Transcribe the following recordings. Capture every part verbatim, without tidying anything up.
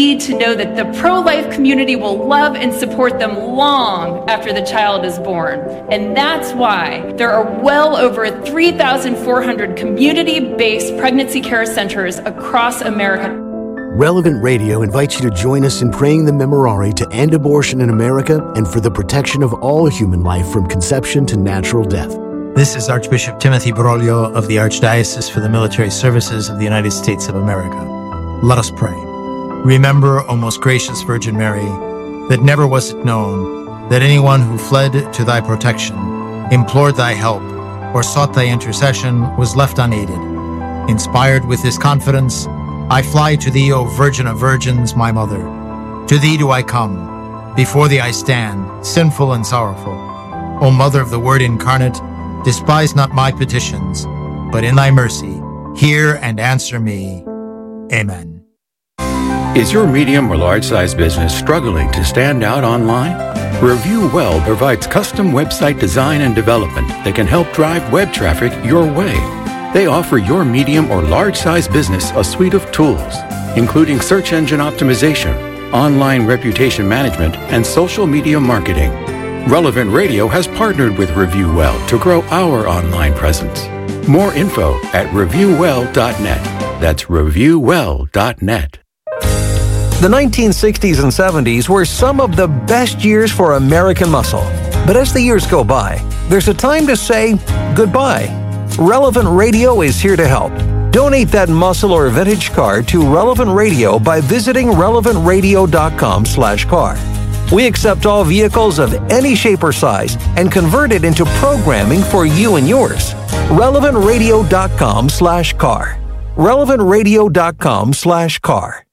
need to know that the pro-life community will love and support them long after the child is born. And that's why there are well over three thousand four hundred community-based pregnancy care centers across America. Relevant Radio invites you to join us in praying the Memorare to end abortion in America and for the protection of all human life from conception to natural death. This is Archbishop Timothy Broglio of the Archdiocese for the Military Services of the United States of America. Let us pray. Remember, O most gracious Virgin Mary, that never was it known that anyone who fled to thy protection, implored thy help, or sought thy intercession was left unaided. Inspired with this confidence, I fly to thee, O Virgin of Virgins, my Mother. To thee do I come. Before thee I stand, sinful and sorrowful. O Mother of the Word incarnate, despise not my petitions, but in thy mercy, hear and answer me. Amen. Is your medium or large-size business struggling to stand out online? Review Well provides custom website design and development that can help drive web traffic your way. They offer your medium or large-size business a suite of tools, including search engine optimization, online reputation management, and social media marketing. Relevant Radio has partnered with Review Well to grow our online presence. More info at review well dot net. That's review well dot net. The nineteen sixties and seventies were some of the best years for American muscle. But as the years go by, there's a time to say goodbye. Relevant Radio is here to help. Donate that muscle or vintage car to Relevant Radio by visiting relevant radio dot com slash car. We accept all vehicles of any shape or size and convert it into programming for you and yours. relevant radio dot com slash car. relevant radio dot com slash car.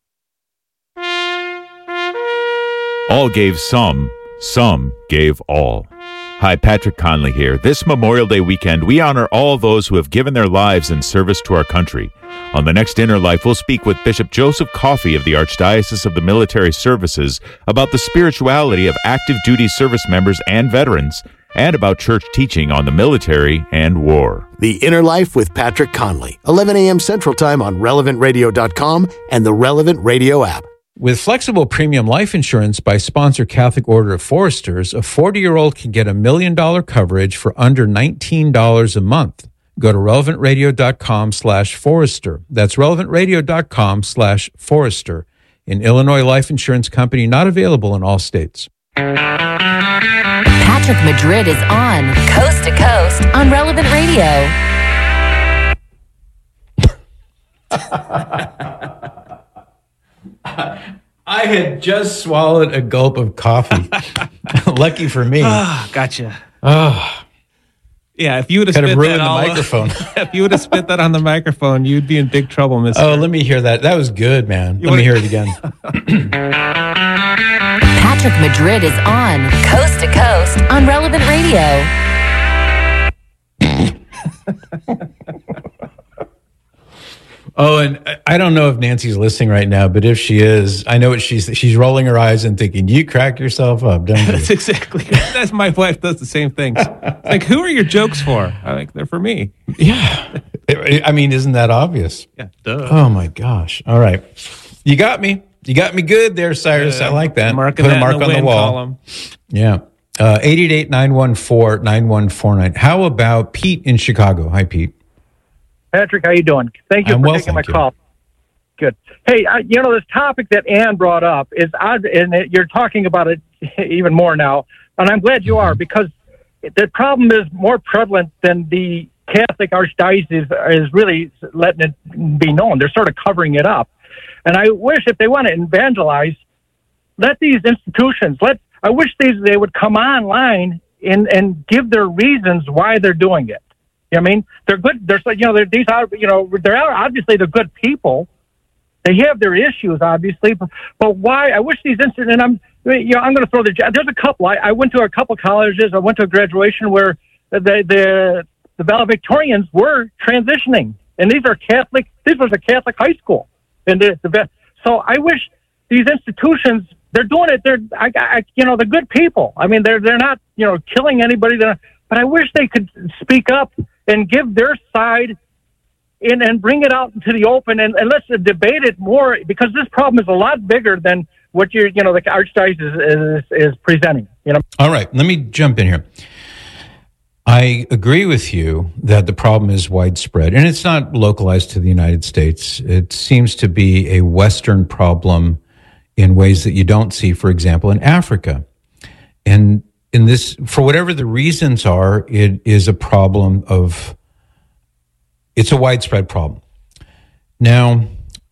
All gave some, some gave all. Hi, Patrick Conley here. This Memorial Day weekend, we honor all those who have given their lives in service to our country. On the next Inner Life, we'll speak with Bishop Joseph Coffey of the Archdiocese of the Military Services about the spirituality of active duty service members and veterans, and about church teaching on the military and war. The Inner Life with Patrick Conley, eleven a.m. Central Time on relevant radio dot com and the Relevant Radio app. With flexible premium life insurance by Sponsor Catholic Order of Foresters, a forty-year-old can get a million-dollar coverage for under nineteen dollars a month. Go to relevant radio dot com slash forester. That's relevant radio dot com slash forester. An Illinois life insurance company not available in all states. Patrick Madrid is on Coast to Coast on Relevant Radio. I had just swallowed a gulp of coffee. Lucky for me. Ah, oh, gotcha. Oh. Yeah, if you would have Could spit have ruined that the all, microphone. If you would have spit that on the microphone, you'd be in big trouble, mister. Oh, let me hear that. That was good, man. You let wanna... me hear it again. Patrick Madrid is on Coast to Coast on Relevant Radio. Oh, and I don't know if Nancy's listening right now, but if she is, I know what she's she's rolling her eyes and thinking, "You crack yourself up, don't you?" That's exactly. That's my wife does the same thing. Like, who are your jokes for? I like they're for me. Yeah, I mean, isn't that obvious? Yeah. Duh. Oh my gosh! All right, you got me. You got me good there, Cyrus. Yeah, I like that. Marking Put that a mark in the on the win wall. column. Yeah. Uh, eight eight eight, nine one four, nine one four nine. How about Pete in Chicago? Hi, Pete. Patrick, how you doing? Thank you I'm for well, taking my you. call. Good. Hey, I, you know, this topic that Ann brought up is odd, and it, you're talking about it even more now, and I'm glad you are, because the problem is more prevalent than the Catholic Archdiocese is really letting it be known. They're sort of covering it up. And I wish if they want to evangelize, let these institutions, let I wish these they would come online and, and give their reasons why they're doing it. You know what I mean? They're good. They're, you know, they're, these are, you know, they're obviously they're good people. They have their issues, obviously, but, but why? I wish these incidents, and I'm, you know, I'm going to throw the, there's a couple. I, I went to a couple colleges. I went to a graduation where the, the, the valedictorians were transitioning, and these are Catholic, this was a Catholic high school. And the, the, so I wish these institutions, they're doing it. They're, I, I, you know, they're good people. I mean, they're, they're not, you know, killing anybody. They're, but I wish they could speak up and give their side and, and bring it out into the open, and, and let's debate it more, because this problem is a lot bigger than what you're, you know, the Archdiocese is, is presenting, you know. All right, let me jump in here. I agree with you that the problem is widespread, and it's not localized to the United States. It seems to be a Western problem in ways that you don't see, for example, in Africa. And in this, for whatever the reasons are, it is a problem of, it's a widespread problem. Now,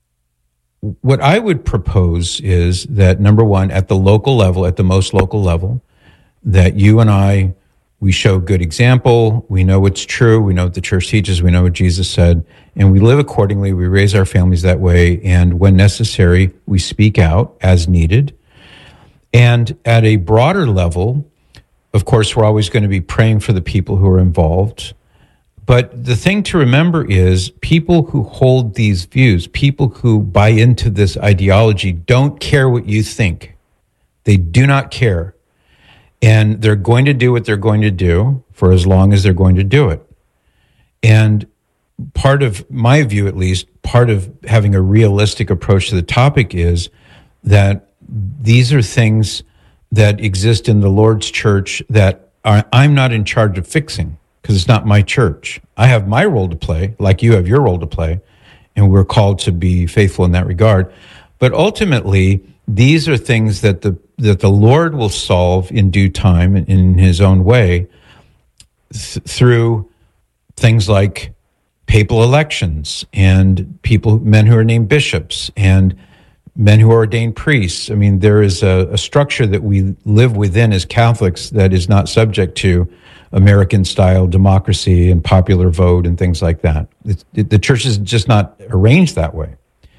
what I would propose is that, number one, at the local level, at the most local level, that you and I, we show good example, we know what's true, we know what the church teaches, we know what Jesus said, and we live accordingly, we raise our families that way, and when necessary, we speak out as needed. And at a broader level, of course, we're always going to be praying for the people who are involved. But the thing to remember is people who hold these views, people who buy into this ideology, don't care what you think. They do not care. And they're going to do what they're going to do for as long as they're going to do it. And part of my view, at least, part of having a realistic approach to the topic is that these are things that exist in the Lord's church that are, I'm not in charge of fixing, because it's not my church. I have my role to play, like you have your role to play, and we're called to be faithful in that regard. But ultimately, these are things that the that the Lord will solve in due time in his own way th- through things like papal elections and people, men who are named bishops and men who are ordained priests. I mean, there is a, a structure that we live within as Catholics that is not subject to American-style democracy and popular vote and things like that. It, it, the church is just not arranged that way.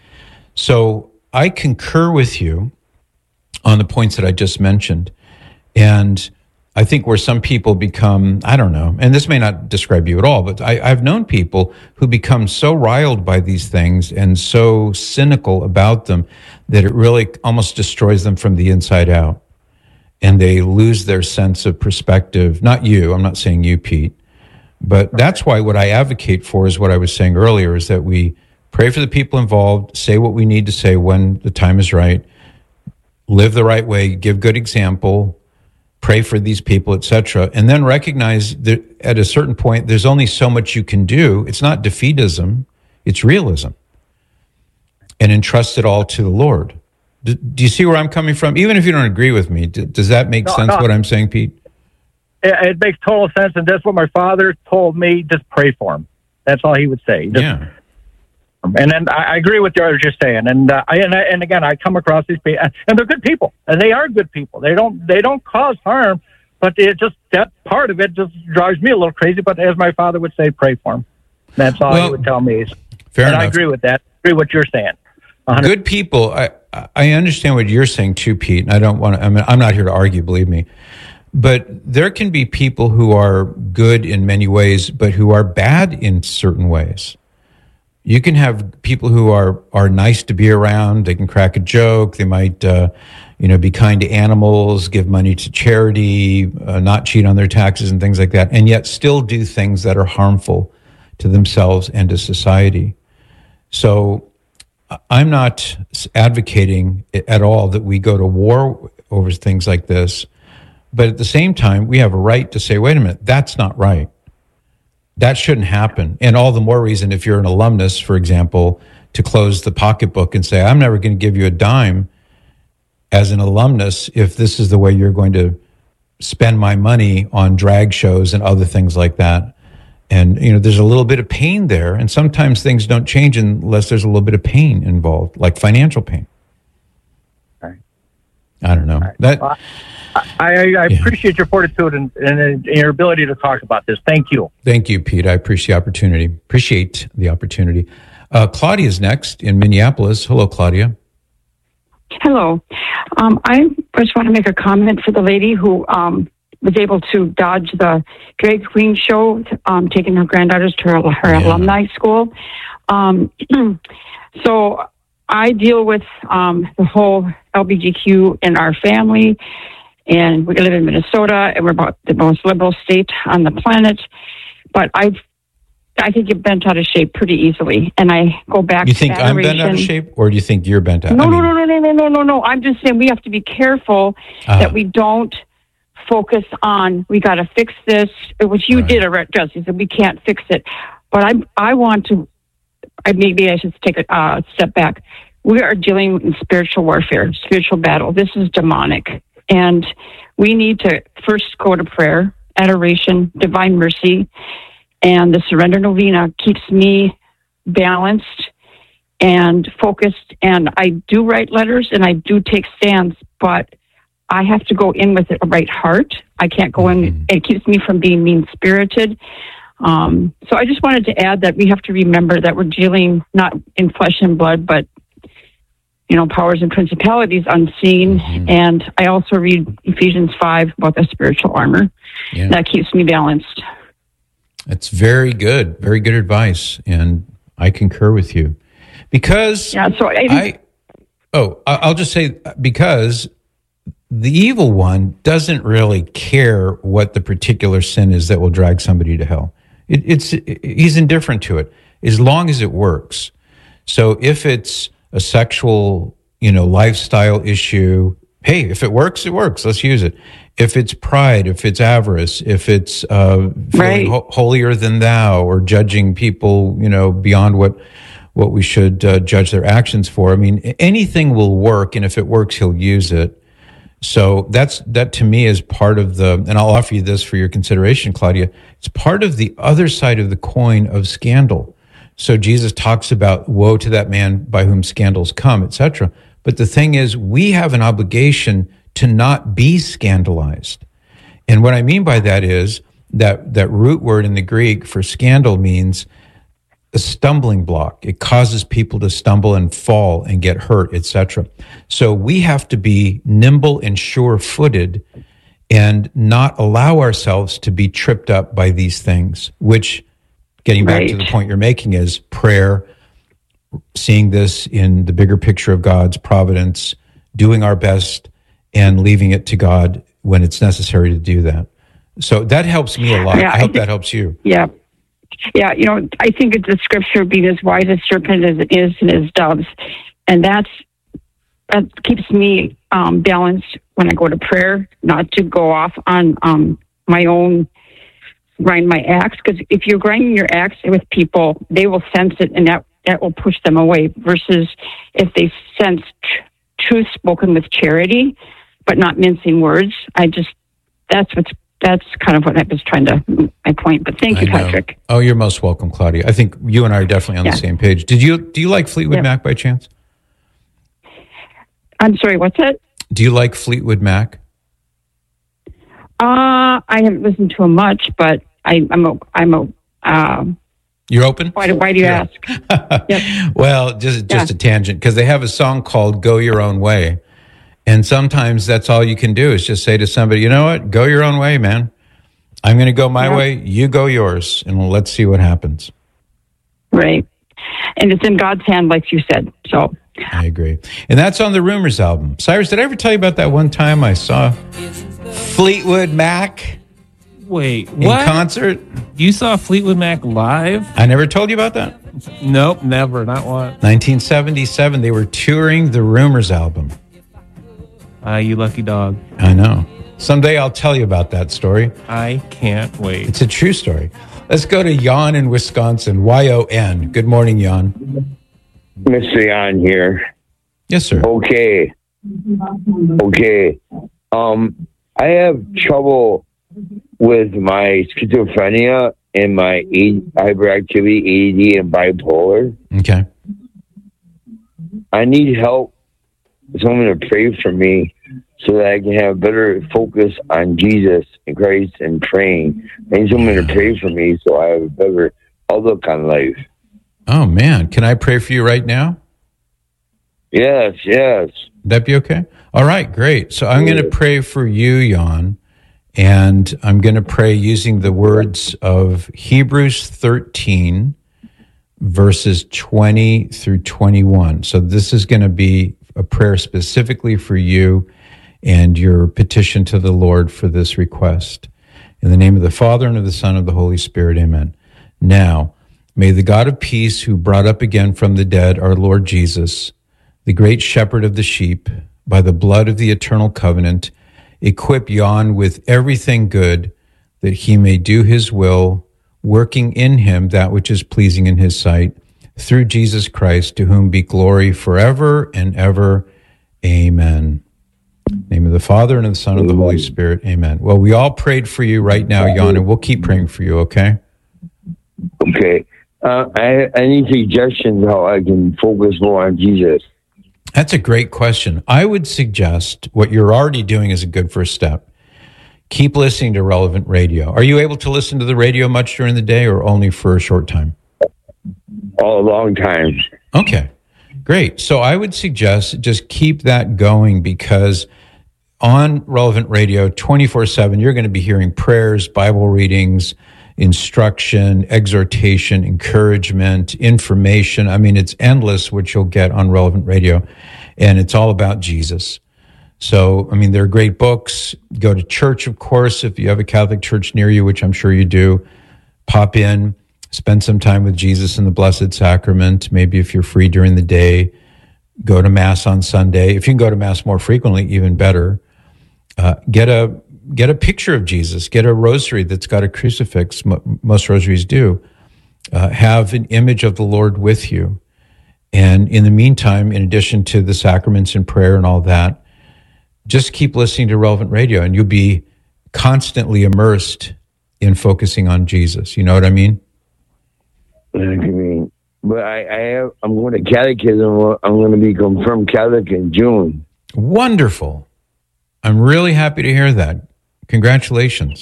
So I concur with you on the points that I just mentioned. And I think where some people become, I don't know, and this may not describe you at all, but I, I've known people who become so riled by these things and so cynical about them that it really almost destroys them from the inside out. And they lose their sense of perspective. Not you, I'm not saying you, Pete, but that's why what I advocate for is what I was saying earlier, is that we pray for the people involved, say what we need to say when the time is right, live the right way, give good example, pray for these people, et cetera, and then recognize that at a certain point, there's only so much you can do. It's not defeatism, it's realism. And entrust it all to the Lord. Do, do you see where I'm coming from? Even if you don't agree with me, do, does that make no, sense, no. what I'm saying, Pete? It, it makes total sense, and that's what my father told me, just pray for him. That's all he would say. Just, yeah. And then I, I agree with what you're saying, and uh, I, and I, and again, I come across these people, and they're good people, and they are good people. They don't they don't cause harm, but it just that part of it just drives me a little crazy. But as my father would say, pray for him. That's all well, he would tell me. Fair and enough. I agree with that. I agree with what you're saying. one hundred percent. Good people. I I understand what you're saying too, Pete. And I don't want to. I mean, I'm not here to argue. Believe me. But there can be people who are good in many ways, but who are bad in certain ways. You can have people who are, are nice to be around. They can crack a joke. They might, uh, you know, be kind to animals, give money to charity, uh, not cheat on their taxes and things like that, and yet still do things that are harmful to themselves and to society. So I'm not advocating at all that we go to war over things like this. But at the same time, we have a right to say, wait a minute, that's not right. That shouldn't happen. And all the more reason if you're an alumnus, for example, to close the pocketbook and say, I'm never going to give you a dime as an alumnus if this is the way you're going to spend my money on drag shows and other things like that. And, you know, there's a little bit of pain there. And sometimes things don't change unless there's a little bit of pain involved, like financial pain. All right. I don't know. Right. That. Well, I, I, I yeah. appreciate your fortitude and, and, and your ability to talk about this. Thank you. Thank you, Pete. I appreciate the opportunity. Appreciate the opportunity. Uh, Claudia is next in Minneapolis. Hello, Claudia. Hello. Um, I just want to make a comment for the lady who um, was able to dodge the drag queen show, um, taking her granddaughters to her, her yeah. alumni school. Um, so I deal with um, the whole L G B T Q in our family. And we live in Minnesota, and we're about the most liberal state on the planet. But I've I could get bent out of shape pretty easily, and I go back. You to think I'm bent out of shape, or do you think you're bent out? No, I mean, no, no, no, no, no, no, no. I'm just saying we have to be careful uh, that we don't focus on we got to fix this, which you right. did, Jesse. You said we can't fix it, but I I want to. I maybe I should take a uh, step back. We are dealing in spiritual warfare, spiritual battle. This is demonic, and we need to first go to prayer, adoration, divine mercy. And the Surrender Novena keeps me balanced and focused. And I do write letters and I do take stands, but I have to go in with a right heart. I can't go in. It keeps me from being mean-spirited. Um, so I just wanted to add that we have to remember that we're dealing not in flesh and blood, but, you know, powers and principalities unseen. Mm-hmm. And I also read Ephesians five about the spiritual armor. Yeah. That keeps me balanced. That's very good, very good advice, and I concur with you. Because yeah, so I, I oh, I'll just say because the evil one doesn't really care what the particular sin is that will drag somebody to hell. It, it's it, he's indifferent to it as long as it works. So if it's a sexual, you know, lifestyle issue, hey, if it works, it works. Let's use it. If it's pride, if it's avarice, if it's uh, feeling right. ho- holier than thou, or judging people, you know, beyond what what we should uh, judge their actions for. I mean, anything will work, and if it works, he'll use it. So that's that to me is part of the. And I'll offer you this for your consideration, Claudia. It's part of the other side of the coin of scandal. So Jesus talks about woe to that man by whom scandals come, et cetera. But the thing is, we have an obligation to not be scandalized. And what I mean by that is that that root word in the Greek for scandal means a stumbling block. It causes people to stumble and fall and get hurt, et cetera. So we have to be nimble and sure-footed and not allow ourselves to be tripped up by these things, which, getting back right. to the point you're making, is prayer, seeing this in the bigger picture of God's providence, doing our best, and leaving it to God when it's necessary to do that. So that helps me a lot. Yeah, I hope I, that helps you. Yeah. Yeah, you know, I think it's the scripture, being as wise as serpent as it is and as doves. And that's, that keeps me um, balanced when I go to prayer, not to go off on um, my own, grind my axe. Because if you're grinding your axe with people, they will sense it, and that, that will push them away. Versus if they sense tr- truth spoken with charity, but not mincing words. I just, that's what's, that's kind of what I was trying to, my point. But thank you, Patrick. Oh, you're most welcome, Claudia. I think you and I are definitely on yeah. the same page. Did you, do you like Fleetwood yeah. Mac by chance? I'm sorry, what's that? Do you like Fleetwood Mac? Uh, I haven't listened to him much, but I, I'm a, I'm a, uh, You're open? Why do, why do you yeah. ask? Yep. Well, just, just yeah. a tangent, because they have a song called Go Your Own Way. And sometimes that's all you can do is just say to somebody, you know what, go your own way, man. I'm going to go my yeah. way, you go yours, and let's see what happens. Right. And it's in God's hand, like you said. So I agree. And that's on the Rumors album. Cyrus, did I ever tell you about that one time I saw Fleetwood Mac? Wait, in what? concert? You saw Fleetwood Mac live? I never told you about that? Nope, never, not one. nineteen seventy-seven, they were touring the Rumors album. Ah, uh, you lucky dog. I know. Someday I'll tell you about that story. I can't wait. It's a true story. Let's go to Jan in Wisconsin, Y O N. Good morning, Jan. Mister Jan here. Yes, sir. Okay. Okay. Um, I have trouble with my schizophrenia and my hyperactivity, A D D, and bipolar. Okay. I need help. Someone to pray for me so that I can have better focus on Jesus and Christ and praying. I need someone to pray for me so I have a better outlook on life. Oh, man. Can I pray for you right now? Yes, yes. Would that be okay? All right, great. So I'm going to pray for you, Jan, and I'm going to pray using the words of Hebrews thirteen, verses twenty through twenty-one. So this is going to be a prayer specifically for you and your petition to the Lord for this request. In the name of the Father, and of the Son, and of the Holy Spirit, amen. Now, May the God of peace, who brought up again from the dead our Lord Jesus, the great shepherd of the sheep, by the blood of the eternal covenant, equip Jan with everything good, that he may do his will, working in him that which is pleasing in his sight, through Jesus Christ, to whom be glory forever and ever. Amen. In the name of the Father, and of the Son, and of the Holy Spirit. Amen. Well, we all prayed for you right now, Jan, and we'll keep praying for you, okay? Okay. Uh, I, I need suggestions how I can focus more on Jesus. That's a great question. I would suggest what you're already doing is a good first step. Keep listening to Relevant Radio. Are you able to listen to the radio much during the day, or only for a short time? Oh, a long time. Okay, great. So I would suggest just keep that going, because on Relevant Radio twenty-four seven, you're going to be hearing prayers, Bible readings, instruction, exhortation, encouragement, information. I mean, it's endless what you'll get on Relevant Radio, and it's all about Jesus. So, I mean, there are great books. Go to church, of course, if you have a Catholic church near you, which I'm sure you do. Pop in, spend some time with Jesus in the Blessed Sacrament. Maybe if you're free during the day, go to Mass on Sunday. If you can go to Mass more frequently, even better. Uh, get a get a picture of Jesus. Get a rosary that's got a crucifix. M- most rosaries do. Uh, have an image of the Lord with you. And in the meantime, in addition to the sacraments and prayer and all that, just keep listening to Relevant Radio, and you'll be constantly immersed in focusing on Jesus. You know what I mean? I mean, but I, I have, I'm going to catechism. I'm going to be confirmed Catholic in June. Wonderful. I'm really happy to hear that. Congratulations.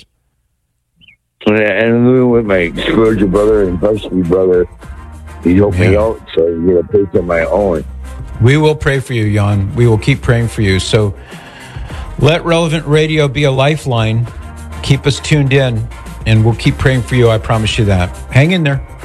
And I'm living with my spiritual brother and custody brother. He helped yeah. me out, so I'm going to pay for my own. We will pray for you, Jan. We will keep praying for you. So let Relevant Radio be a lifeline. Keep us tuned in, and we'll keep praying for you. I promise you that. Hang in there.